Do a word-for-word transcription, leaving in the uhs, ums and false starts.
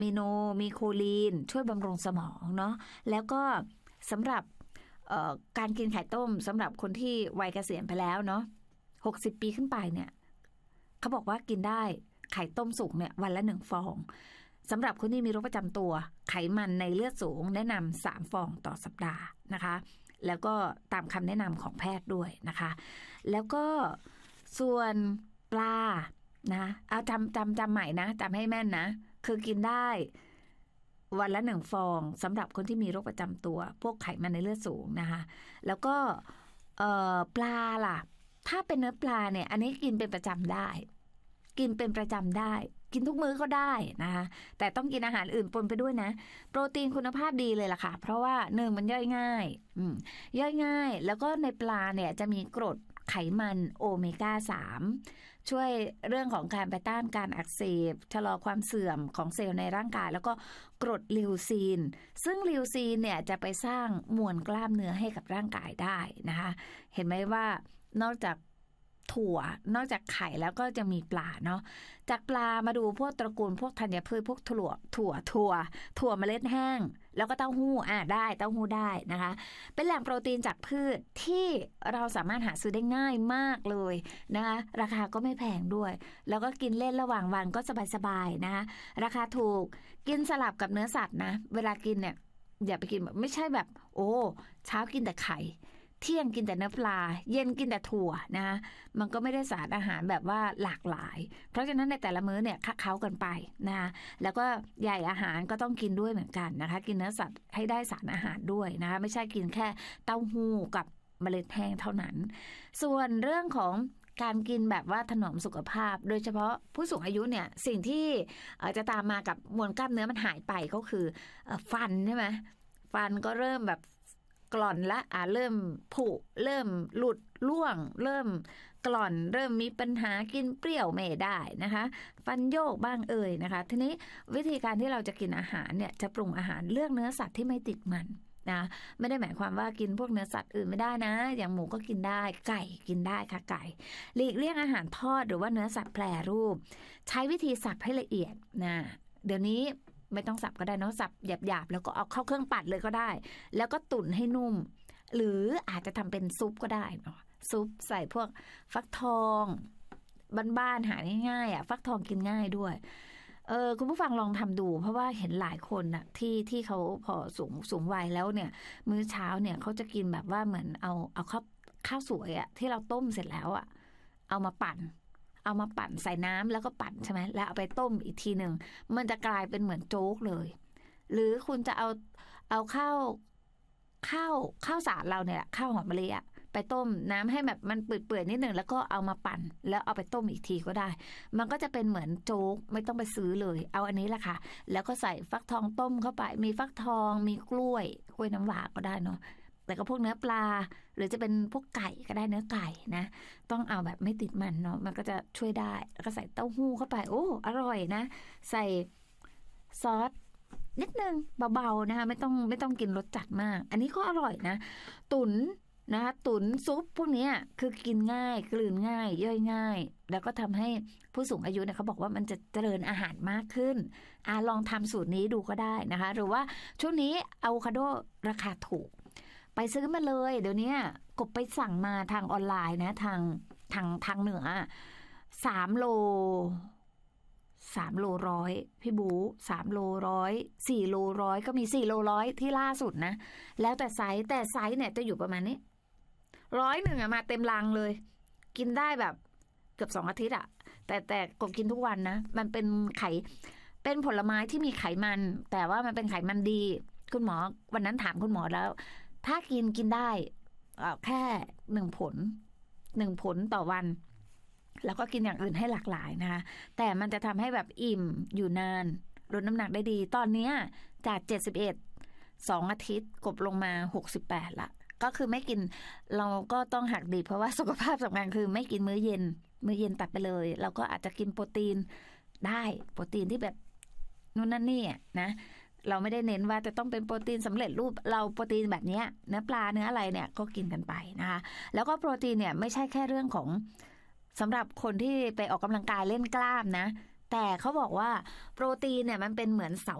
มีโนมีโคลีนช่วยบำรุงสมองเนาะแล้วก็สำหรับการกินไข่ต้มสำหรับคนที่วัยเกษียณไปแล้วเนาะหกสิบปีขึ้นไปเนี่ยเขาบอกว่ากินได้ไข่ต้มสุกเนี่ยวันละหนึ่งฟองสำหรับคนที่มีโรคประจำตัวไขมันในเลือดสูงแนะนำสามฟองต่อสัปดาห์นะคะแล้วก็ตามคำแนะนำของแพทย์ด้วยนะคะแล้วก็ส่วนปลานะเอาจำจำจำใหม่นะจำให้แม่นนะคือกินได้วันละหนึ่งฟองสำหรับคนที่มีโรคประจำตัวพวกไขมันในเลือดสูงนะคะแล้วก็ปลาล่ะถ้าเป็นเนื้อปลาเนี่ยอันนี้กินเป็นประจำได้กินเป็นประจำได้กินทุกมื้อก็ได้นะคะแต่ต้องกินอาหารอื่นปนไปด้วยนะโปรตีนคุณภาพดีเลยล่ะค่ะเพราะว่าหนึ่งมันย่อยง่ายอืมย่อยง่ายแล้วก็ในปลาเนี่ยจะมีกรดไขมันโอเมก้าสามช่วยเรื่องของการไปต้านการอักเสบชะลอความเสื่อมของเซลล์ในร่างกายแล้วก็กรดลิวซีนซึ่งลิวซีนเนี่ยจะไปสร้างมวลกล้ามเนื้อให้กับร่างกายได้นะคะเห็นไหมว่านอกจากถั่วนอกจากไข่แล้วก็จะมีปลาเนาะจากปลามาดูพวกตระกูลพวกธัญพืชพวกถั่วถั่วถั่วถั่วเมล็ดแห้งแล้วก็เต้าหู้อ่ะได้เต้าหู้ได้นะคะเป็นแหล่งโปรตีนจากพืชที่เราสามารถหาซื้อได้ง่ายมากเลยนะคะราคาก็ไม่แพงด้วยแล้วก็กินเล่นระหว่างวันก็สบายๆนะคะราคาถูกกินสลับกับเนื้อสัตว์นะเวลากินเนี่ยอย่าไปกินแบบไม่ใช่แบบโอ้เช้ากินแต่ไข่เที่ยงกินแต่เนื้อปลาเย็นกินแต่ถั่วนะมันก็ไม่ได้สารอาหารแบบว่าหลากหลายเพราะฉะนั้นในแต่ละมื้อเนี่ยคักเค้ากันไปนะแล้วก็ใหญ่อาหารก็ต้องกินด้วยเหมือนกันนะคะกินเนื้อสัตว์ให้ได้สารอาหารด้วยนะคะไม่ใช่กินแค่เต้าหู้กับเมล็ดแห้งเท่านั้นส่วนเรื่องของการกินแบบว่าถนอมสุขภาพโดยเฉพาะผู้สูงอายุเนี่ยสิ่งที่จะตามมากับมวลกล้ามเนื้อมันหายไปก็คือฟันใช่ไหมฟันก็เริ่มแบบกร่อนละอ่าเริ่มผุเริ่มหลุดร่วงเริ่มกร่อนเริ่มมีปัญหากินเปรี้ยวไม่ได้นะคะฟันโยกบ้างเอ่ยนะคะทีนี้วิธีการที่เราจะกินอาหารเนี่ยจะปรุงอาหารเลือกเนื้อสัตว์ที่ไม่ติดมันนะไม่ได้หมายความว่ากินพวกเนื้อสัตว์อื่นไม่ได้นะอย่างหมูก็กินได้ไก่กินได้ค่ะไก่หลีกเลี่ยงอาหารทอดหรือว่าเนื้อสัตว์แปรรูปใช้วิธีสับให้ละเอียดนะเดี๋ยวนี้ไม่ต้องสับก็ได้เนาะสับหยาบๆแล้วก็เอาเข้าเครื่องปั่นเลยก็ได้แล้วก็ตุ๋นให้นุ่มหรืออาจจะทำเป็นซุปก็ได้เนาะซุปใส่พวกฟักทองบ้านๆหาง่ายๆอ่ะฟักทองกินง่ายด้วยเออคุณผู้ฟังลองทำดูเพราะว่าเห็นหลายคนน่ะที่ที่เขาพอสูงสูงวัยแล้วเนี่ยมื้อเช้าเนี่ยเขาจะกินแบบว่าเหมือนเอาเอาข้าวข้าวสวยอ่ะที่เราต้มเสร็จแล้วอ่ะเอามาปั่นเอามาปั่นใส่น้ำแล้วก็ปั่นใช่ไหมแล้วเอาไปต้มอีกทีหนึ่งมันจะกลายเป็นเหมือนโจ๊กเลยหรือคุณจะเอาเอาข้าวข้าวข้าวสารเราเนี่ยข้าวหอมมะลิอะไปต้มน้ำให้แบบมันเปื่อยๆนิดหนึ่งแล้วก็เอามาปั่นแล้วเอาไปต้มอีกทีก็ได้มันก็จะเป็นเหมือนโจ๊กไม่ต้องไปซื้อเลยเอาอันนี้แหละค่ะแล้วก็ใส่ฟักทองต้มเข้าไปมีฟักทองมีกล้วยกล้วยน้ำว้าก็ได้เนาะแต่ก็พวกเนื้อปลาหรือจะเป็นพวกไก่ก็ได้เนื้อไก่นะต้องเอาแบบไม่ติดมันเนาะมันก็จะช่วยได้แล้วก็ใส่เต้าหู้เข้าไปโอ้อร่อยนะใส่ซอสนิดนึงเบาๆนะคะไม่ต้องไม่ต้องกินรสจัดมากอันนี้ก็อร่อยนะตุ๋นนะคะตุ๋นซุปพวกนี้คือกินง่ายกลืนง่ายย่อยง่ายแล้วก็ทำให้ผู้สูงอายุเนี่ยเขาบอกว่ามันจะเจริญอาหารมากขึ้นอ่ะลองทำสูตรนี้ดูก็ได้นะคะหรือว่าช่วงนี้อะโวคาโดราคาถูกไปซื้อมาเลยเดี๋ยวนี้กบไปสั่งมาทางออนไลน์นะทางทางทางเหนือสามโลสามโลร้อยพี่บูสามโลร้อยสี่โลร้อยก็มีสี่โลร้อยที่ล่าสุดนะแล้วแต่ไซส์แต่ไซส์เนี่ยจะอยู่ประมาณนี้ร้อยหนึ่งอะมาเต็มลังเลยกินได้แบบเกือบสองอาทิตย์อะแต่แต่กบกินทุกวันนะมันเป็นไขเป็นผลไม้ที่มีไขมันแต่ว่ามันเป็นไขมันดีคุณหมอวันนั้นถามคุณหมอแล้วถ้ากินกินได้แค่หนึ่งผลหนึ่งผลต่อวันแล้วก็กินอย่างอื่นให้หลากหลายนะคะแต่มันจะทำให้แบบอิ่มอยู่นานลดน้ำหนักได้ดีตอนนี้จากเจ็ดสิบเอ็ดสองอาทิตย์กบลงมาหกสิบแปดละก็คือไม่กินเราก็ต้องหักดิบเพราะว่าสุขภาพสำคัญคือไม่กินมื้อเย็นมื้อเย็นตัดไปเลยเราก็อาจจะกินโปรตีนได้โปรตีนที่แบบนู่นนั่นนี่นะเราไม่ได้เน้นว่าจะต้องเป็นโปรตีนสำเร็จรูปเราโปรตีนแบบนี้เนื้อปลาเนื้ออะไรเนี่ยก็กินกันไปนะคะแล้วก็โปรตีนเนี่ยไม่ใช่แค่เรื่องของสำหรับคนที่ไปออกกำลังกายเล่นกล้ามนะแต่เขาบอกว่าโปรตีนเนี่ยมันเป็นเหมือนเสา